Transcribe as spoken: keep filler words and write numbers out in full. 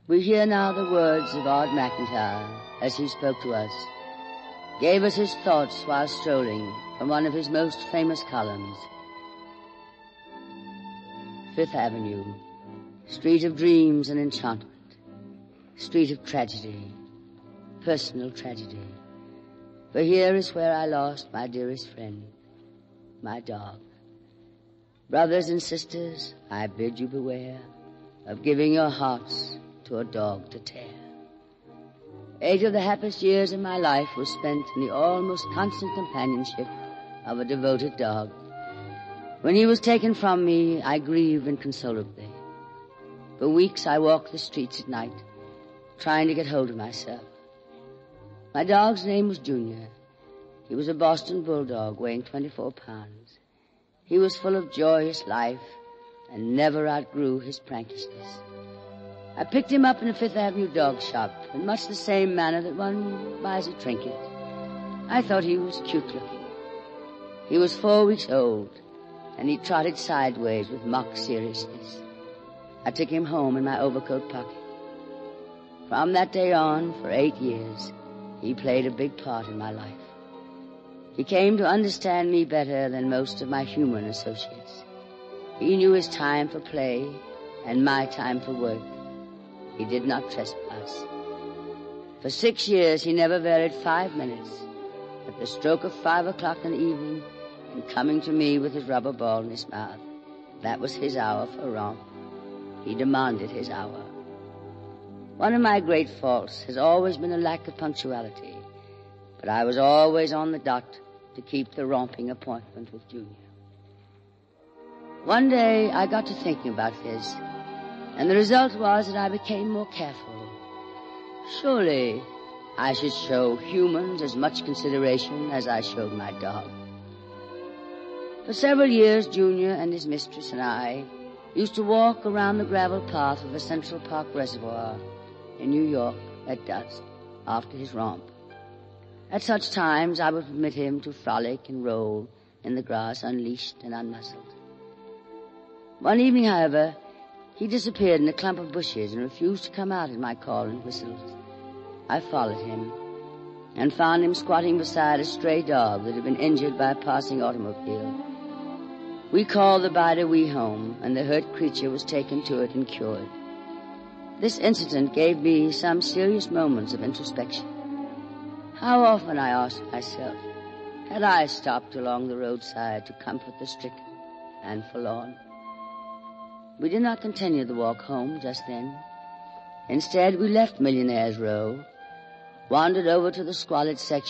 We hear now the words of Ard McIntyre as he spoke to us, gave us his thoughts while strolling from one of his most famous columns. Fifth Avenue, street of dreams and enchantment, street of tragedy, personal tragedy. For here is where I lost my dearest friend, my dog. Brothers and sisters, I bid you beware of giving your hearts to a dog to tear. Eight of the happiest years of my life were spent in the almost constant companionship of a devoted dog. When he was taken from me, I grieved inconsolably. For weeks I walked the streets at night, trying to get hold of myself. My dog's name was Junior. He was a Boston bulldog weighing twenty-four pounds. He was full of joyous life and never outgrew his prankishness. I picked him up in a Fifth Avenue dog shop in much the same manner that one buys a trinket. I thought he was cute looking. He was four weeks old, and he trotted sideways with mock seriousness. I took him home in my overcoat pocket. From that day on, for eight years, he played a big part in my life. He came to understand me better than most of my human associates. He knew his time for play and my time for work. He did not trespass. For six years, he never varied five minutes. At the stroke of five o'clock in the evening, and coming to me with his rubber ball in his mouth, that was his hour for romp. He demanded his hour. One of my great faults has always been a lack of punctuality, but I was always on the dot to keep the romping appointment with Junior. One day I got to thinking about this, and the result was that I became more careful. Surely I should show humans as much consideration as I showed my dog. For several years, Junior and his mistress and I used to walk around the gravel path of a Central Park reservoir in New York at dusk after his romp. At such times, I would permit him to frolic and roll in the grass unleashed and unmuzzled. One evening, however, he disappeared in a clump of bushes and refused to come out at my call and whistled. I followed him and found him squatting beside a stray dog that had been injured by a passing automobile. We called the Bide-A-Wee home, and the hurt creature was taken to it and cured. This incident gave me some serious moments of introspection. How often, I asked myself, had I stopped along the roadside to comfort the stricken and forlorn? We did not continue the walk home just then. Instead, we left Millionaire's Row, wandered over to the squalid section